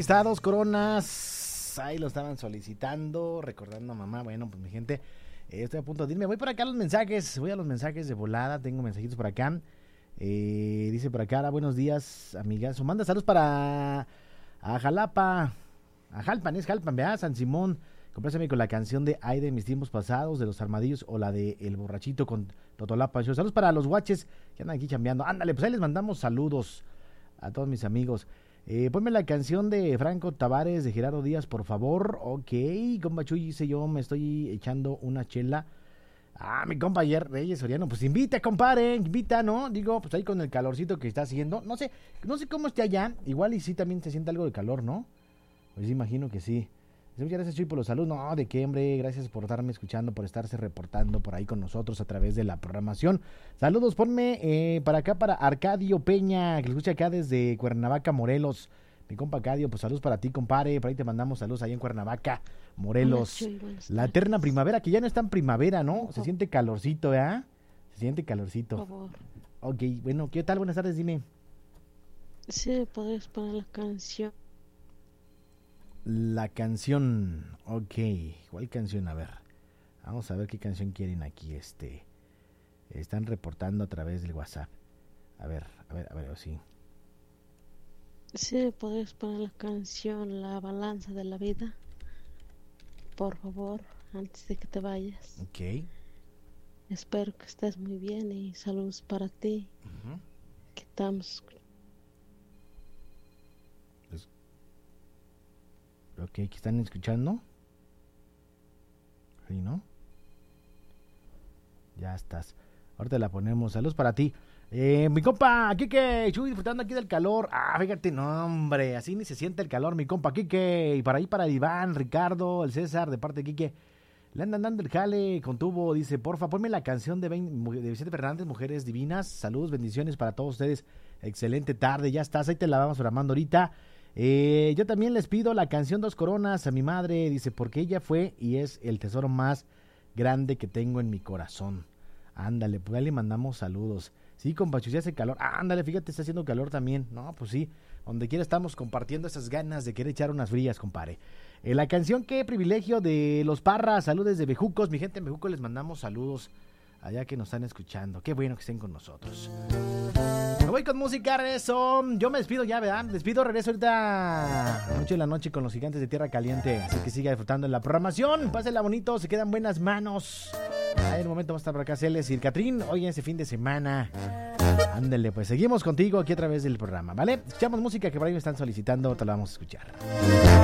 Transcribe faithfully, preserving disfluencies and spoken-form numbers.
está, dos coronas. Ahí lo estaban solicitando, recordando a mamá. Bueno, pues mi gente, eh, estoy a punto de irme. Voy por acá a los mensajes, voy a los mensajes de volada. Tengo mensajitos por acá. Eh, dice por acá, buenos días, amigas. Manda saludos para a Jalapa, a Jalpan, es Jalpan, ¿verdad? San Simón. Compláceme con la canción de Ay de mis tiempos pasados, de los Armadillos, o la de El Borrachito con Totolapa. Saludos para los guaches que andan aquí chambeando. Ándale, pues ahí les mandamos saludos a todos mis amigos. Eh, ponme la canción de Franco Tavares, de Gerardo Díaz, por favor. Ok, compa Chuy, dice yo, me estoy echando una chela. Ah, mi compa ayer, Reyes Soriano, pues invita, compadre, invita, ¿no? Digo, pues ahí con el calorcito que está haciendo. No sé, no sé cómo esté allá. Igual y sí también se siente algo de calor, ¿no? Pues imagino que sí. Muchas gracias, Chuy, por los saludos. No, de qué, hombre. Gracias por estarme escuchando, por estarse reportando por ahí con nosotros a través de la programación. Saludos, ponme eh, para acá, para Arcadio Peña, que lo escucha acá desde Cuernavaca, Morelos. Mi compa Arcadio, pues saludos para ti, compadre. Por ahí te mandamos saludos ahí en Cuernavaca, Morelos. Hola, Chuy, la eterna primavera, que ya no es tan primavera, ¿no? Se siente calorcito, ¿verdad? Se siente calorcito. Por favor. Ok, bueno, ¿qué tal? Buenas tardes, dime. Sí, puedes poner la canción. La canción, ok, ¿cuál canción? A ver, vamos a ver qué canción quieren aquí, este, están reportando a través del WhatsApp. A ver, a ver, a ver, sí. Sí, puedes poner la canción La Balanza de la Vida, por favor, antes de que te vayas. Ok. Espero que estés muy bien y saludos para ti. Uh-huh. Que estamos... Ok, ¿que están escuchando? ¿Sí, no? Ya estás. Ahorita la ponemos. Saludos para ti. Eh, mi compa, Kike, Chuy, disfrutando aquí del calor. Ah, fíjate, no, hombre, así ni se siente el calor, mi compa Kike. Y para ahí para Iván, Ricardo, el César, de parte de Kike. Le andan dando el jale con tubo. Dice, porfa, ponme la canción de, de Vicente Fernández, Mujeres Divinas. Saludos, bendiciones para todos ustedes. Excelente tarde, ya estás. Ahí te la vamos programando ahorita. Eh, yo también les pido la canción Dos Coronas a mi madre, dice, porque ella fue y es el tesoro más grande que tengo en mi corazón. Ándale, pues ahí le mandamos saludos. Sí, compa, si hace calor. Ah, ándale, fíjate, está haciendo calor también. No, pues sí, donde quiera estamos compartiendo esas ganas de querer echar unas frías, compadre. Eh, la canción Qué Privilegio de Los Parras, saludos de Bejucos. Mi gente en Bejucos les mandamos saludos allá que nos están escuchando. Qué bueno que estén con nosotros. Me voy con música, regreso. Yo me despido ya, ¿verdad? Me despido, regreso ahorita a noche de la noche con los Gigantes de Tierra Caliente. Así que siga disfrutando de la programación. Pásenla bonito, se quedan buenas manos. Ahí en un momento va a estar por acá Celes y Catrín. Hoy en ese fin de semana. Ándele, pues seguimos contigo aquí a través del programa, ¿vale? Escuchamos música que por ahí me están solicitando, te la vamos a escuchar.